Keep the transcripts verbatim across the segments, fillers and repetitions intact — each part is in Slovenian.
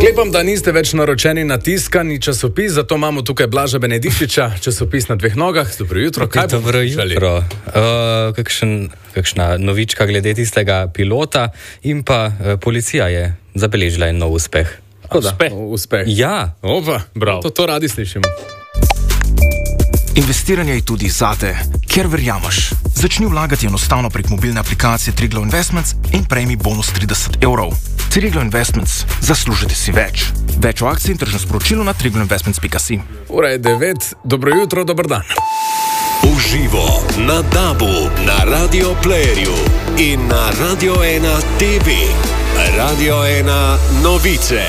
Sklepam, da niste več naročeni na tiskani časopis, zato imamo tukaj Blaža Benediktiča, časopis na dveh nogah. Dobro jutro, kaj bomo Dobro jutro. Uh, kakšen, kakšna novička glede tistega pilota in pa uh, policija je zabeležila en nov uspeh. Uspeh? Uspeh. Ja. Opa, bravo. To, to radi slišimo. Investiranje je tudi zate, ker verjameš. Začni vlagati enostavno prek mobilne aplikacije Triglav Investments in prejmi bonus trideset evrov. Triglav Investments. Zaslužite si več. Več o akciji in tržnem sporočilu na triglav investments pika si. Ura je devet. Dobro jutro, dober dan. Uživo na Dabu, na Radio Playerju in na Radio ena T V. Radio ena Novice.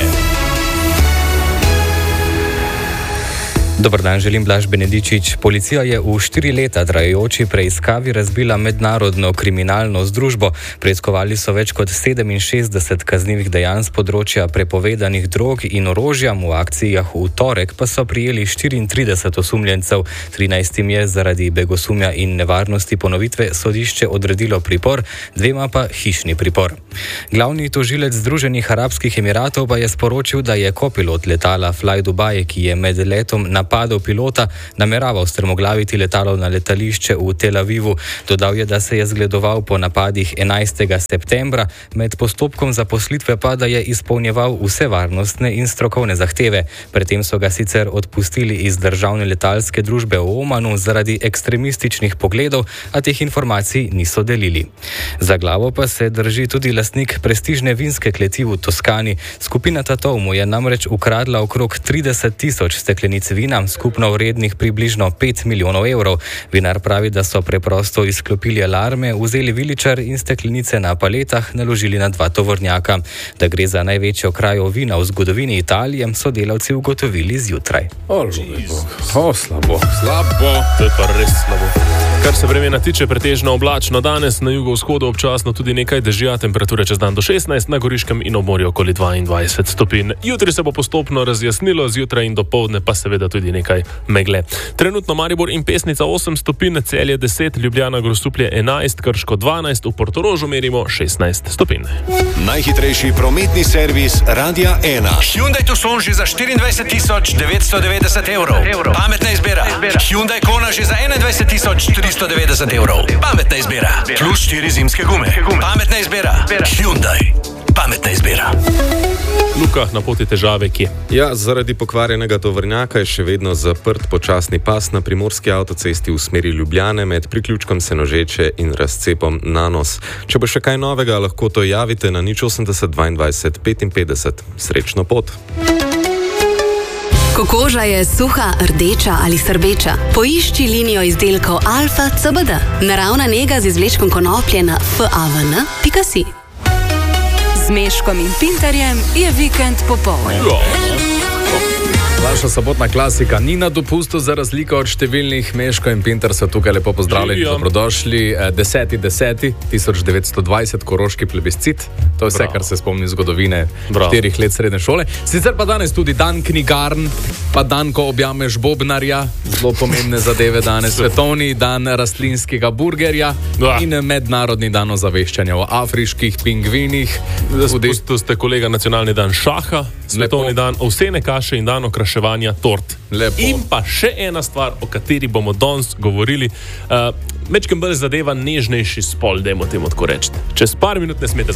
Dobar dan, želim Blaž Benedičič. Policija je v štiri leta trajajoči preiskavi razbila mednarodno kriminalno združbo. Preiskovali so več kot sedeminšestdeset kaznivih dejanj z področja prepovedanih drog in orožja. V akcijah v torek pa so prijeli štiriintrideset osumljencev. trinajstim je zaradi begosumja in nevarnosti ponovitve sodišče odredilo pripor, dvema pa hišni pripor. Glavni tožilec Združenih arabskih emiratov pa je sporočil, da je kopilot letala Fly Dubai, ki je med letom na napadel pilota, nameraval strmoglaviti letalo na letališče v Tel Avivu. Dodal je, da se je zgledoval po napadih enajstega septembra, med postopkom zaposlitve pa, da je izpolnjeval vse varnostne in strokovne zahteve. Predtem so ga sicer odpustili iz državne letalske družbe v Omanu zaradi ekstremističnih pogledov, a teh informacij niso delili. Za glavo pa se drži tudi lastnik prestižne vinske kleti v Toskani. Skupina tatov mu je namreč ukradla okrog trideset tisoč steklenic vina, skupno vrednih približno pet milijonov evrov. Vinar pravi, da so preprosto izklopili alarme, vzeli viličar in steklenice na paletah naložili na dva tovornjaka. Da gre za največjo krajo vina v zgodovini Italije, so delavci ugotovili zjutraj. O, o, slabo, slabo. To je pa res slabo. Kar se vremena tiče, pretežno oblačno danes, na jugovzhodu občasno tudi nekaj dežja, temperature čez dan do šestnajst, na Goriškem in obmorju okoli dvaindvajset stopinj. Jutri se bo postopno razjasnilo, zjutraj in dopoldne pa seveda tudi nekaj megle. Trenutno Maribor in Pesnica osem stopinj, Celje deset, Ljubljana, Grosuplje enajst, Krško dvanajst, v Portorožu merimo šestnajst stopinj. Najhitrejši prometni servis Radia ena. Hyundai Tucson že za štiriindvajset tisoč devetsto devetdeset evrov. Pametna izbira. Hyundai Kona že za enaindvajset tisoč tristo devetdeset evrov. Pametna izbira. Plus štiri zimske gume. Pametna izbira. Hyundai. Pametna izbira. Luka, na poti težave kje? Ja, zaradi pokvarjenega tovornjaka je še vedno zaprt počasni pas na primorski avtocesti v smeri Ljubljane med priključkom Senožeče in razcepom Nanos. Če bo še kaj novega, lahko to javite na nič osemdeset dvaindvajset petinpetdeset. Srečno pot! Ko koža je suha, rdeča ali srbeča, poišči linijo izdelkov Alfa C B D. Naravna nega z izvlečkom konoplje na f a v n pika si. Z Meškom in Pintarjem je vikend popoln. Vaša sobotna klasika ni na dopustu, za razliko od številnih. Meško in Pintar so tukaj lepo pozdravljeni, dobrodošli. deseti deseti tisoč devetsto dvajset, koroški plebiscit. To je vse, Bravo. Kar se spomni zgodovine štirih let srednje šole. Sicer pa danes tudi dan knjigarn, pa dan, ko objameš bobnarja, zelo pomembne zadeve danes. Svetovni dan rastlinskega burgerja in mednarodni dan ozaveščanja o afriških pingvinih. To ste kolega nacionalni dan šaha, svetovni dan ovsene kaše in dan okraševanja tort. Lepo. In pa še ena stvar, o kateri bomo danes govorili. Uh, Mečkem bolj zadeva nežnejši spol, dajmo temu tako reči. Čez par minut ne smete